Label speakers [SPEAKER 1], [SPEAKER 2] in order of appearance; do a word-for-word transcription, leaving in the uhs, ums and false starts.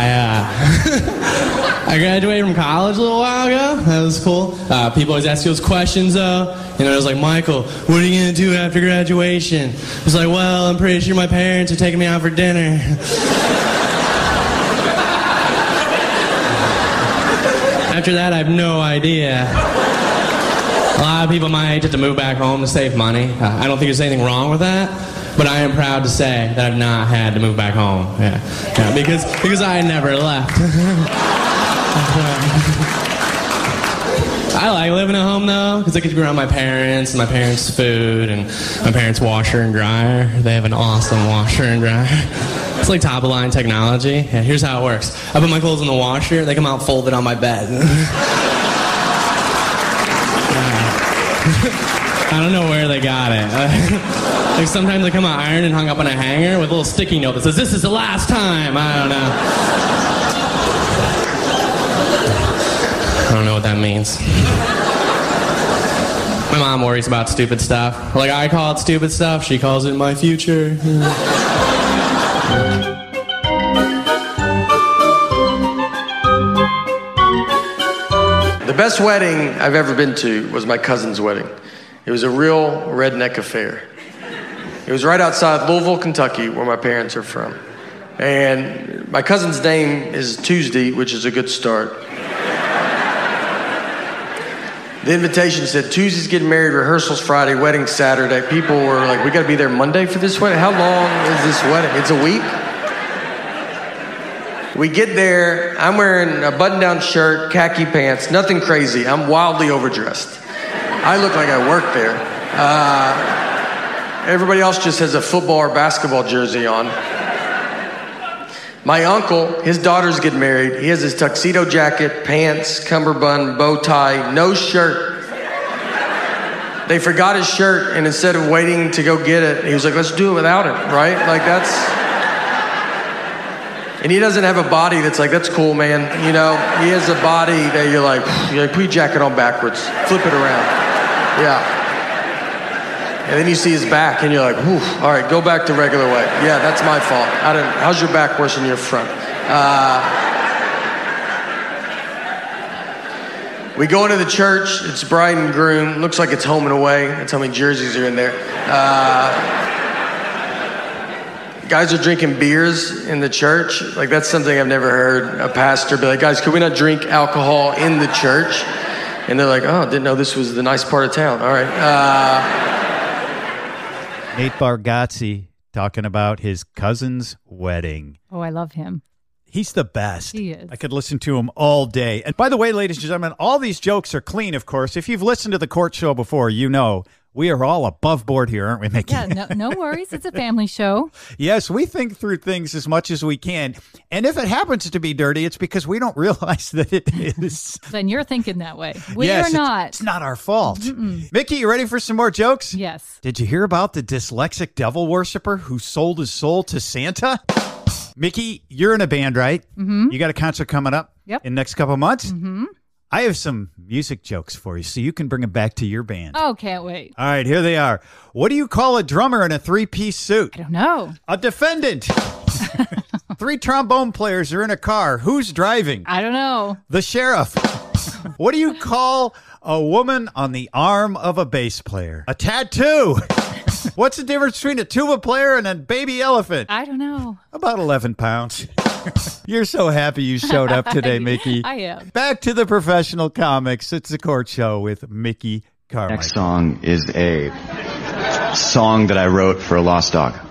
[SPEAKER 1] I, uh, I graduated from college a little while ago. That was cool. Uh, people always ask you those questions, though. You know, it was like, Michael, what are you going to do after graduation? It's like, well, I'm pretty sure my parents are taking me out for dinner. After that, I have no idea. A lot of people my age have to move back home to save money. Uh, I don't think there's anything wrong with that, but I am proud to say that I've not had to move back home. Yeah, yeah because because I never left. I like living at home, though, because I get to be around my parents and my parents' food and my parents' washer and dryer. They have an awesome washer and dryer. It's like top-of-line technology. Yeah, here's how it works. I put my clothes in the washer. They come out folded on my bed. I don't know where they got it. Like sometimes they come out ironed and hung up on a hanger with a little sticky note that says, this is the last time. I don't know. I don't know what that means. My mom worries about stupid stuff. Like I call it stupid stuff, she calls it my future.
[SPEAKER 2] The best wedding I've ever been to was my cousin's wedding. It was a real redneck affair. It was right outside Louisville, Kentucky, where my parents are from. And my cousin's name is Tuesday, which is a good start. The invitation said, Tuesday's getting married, rehearsals Friday, wedding Saturday. People were like, we gotta be there Monday for this wedding? How long is this wedding? It's a week? We get there, I'm wearing a button-down shirt, khaki pants, nothing crazy. I'm wildly overdressed. I look like I work there. Uh, everybody else just has a football or basketball jersey on. My uncle, his daughters get married. He has his tuxedo jacket, pants, cummerbund, bow tie, no shirt. They forgot his shirt, and instead of waiting to go get it, he was like, let's do it without it, right? Like that's... And he doesn't have a body that's like, that's cool, man. You know, he has a body that you're like, you're like, put your jacket on backwards, flip it around. Yeah. And then you see his back, and you're like, whew, all right, go back to regular way. Yeah, that's my fault. I don't, how's your back worse than your front? Uh, we go into the church. It's bride and groom. Looks like it's home and away. That's how many jerseys are in there. Uh, guys are drinking beers in the church. Like, that's something I've never heard a pastor be like, guys, could we not drink alcohol in the church? And they're like, oh, didn't know this was the nice part of town. All right. Uh,
[SPEAKER 3] Nate Bargatze talking about his cousin's wedding.
[SPEAKER 4] Oh, I love him.
[SPEAKER 3] He's the best.
[SPEAKER 4] He is.
[SPEAKER 3] I could listen to him all day. And by the way, ladies and gentlemen, all these jokes are clean, of course. If you've listened to the Court Show before, you know we are all above board here, aren't we, Mickey?
[SPEAKER 4] Yeah, no, no worries. It's a family show.
[SPEAKER 3] Yes, we think through things as much as we can. And if it happens to be dirty, it's because we don't realize that it is.
[SPEAKER 4] Then you're thinking that way. We
[SPEAKER 3] yes,
[SPEAKER 4] are
[SPEAKER 3] it's,
[SPEAKER 4] not.
[SPEAKER 3] It's not our fault. Mm-mm. Mickey, you ready for some more jokes?
[SPEAKER 4] Yes.
[SPEAKER 3] Did you hear about the dyslexic devil worshiper who sold his soul to Santa? Mickey, you're in a band, right?
[SPEAKER 4] Mm-hmm.
[SPEAKER 3] You got a concert coming up
[SPEAKER 4] yep.
[SPEAKER 3] in the next couple of months?
[SPEAKER 4] Mm-hmm.
[SPEAKER 3] I have some music jokes for you, so you can bring them back to your band.
[SPEAKER 4] Oh, can't wait.
[SPEAKER 3] All right, here they are. What do you call a drummer in a three-piece suit?
[SPEAKER 4] I don't know.
[SPEAKER 3] A defendant. Three trombone players are in a car. Who's driving?
[SPEAKER 4] I don't know.
[SPEAKER 3] The sheriff. What do you call a woman on the arm of a bass player? A tattoo. What's the difference between a tuba player and a baby elephant?
[SPEAKER 4] I don't know.
[SPEAKER 3] About eleven pounds. You're so happy you showed up today, Mickey.
[SPEAKER 4] I am.
[SPEAKER 3] Back to the professional comics. It's the Court Show with Mickey Carmichael.
[SPEAKER 5] Next song is a song that I wrote for a lost dog.